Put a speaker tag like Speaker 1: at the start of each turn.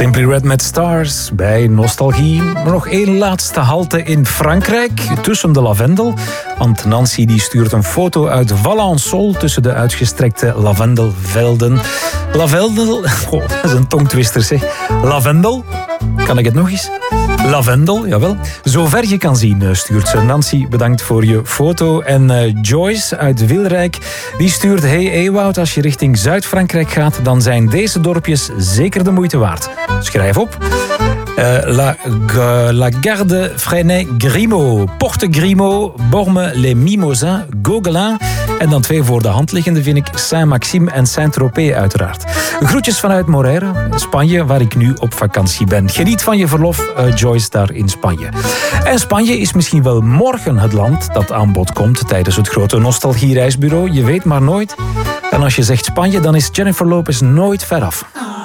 Speaker 1: Simply Red met Stars bij Nostalgie. Maar nog één laatste halte in Frankrijk, tussen de lavendel. Want Nancy die stuurt een foto uit Valençol tussen de uitgestrekte lavendelvelden. Lavendel, dat is een tongtwister zeg. Lavendel, kan ik het nog eens? Lavendel, jawel. Zover je kan zien, stuurt ze. Nancy, bedankt voor je foto. En Joyce uit Wilrijk, die stuurt... Hey Ewout, als je richting Zuid-Frankrijk gaat, dan zijn deze dorpjes zeker de moeite waard. Schrijf op. La Garde, Fresnay, Grimaud, Porte Grimaud, Bormes, Les Mimosins, Gauguelin. En dan 2 voor de hand liggende vind ik Saint-Maxime en Saint-Tropez uiteraard. Groetjes vanuit Moreira, Spanje, waar ik nu op vakantie ben. Geniet van je verlof, Joyce, daar in Spanje. En Spanje is misschien wel morgen het land dat aan bod komt tijdens het grote nostalgie-reisbureau. Je weet maar nooit. En als je zegt Spanje, dan is Jennifer Lopez nooit veraf.